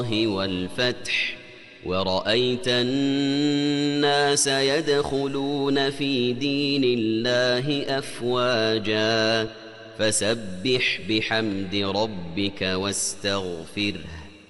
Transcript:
والفتح ورأيت الناس يدخلون في دين الله أفواجا فسبح بحمد ربك واستغفره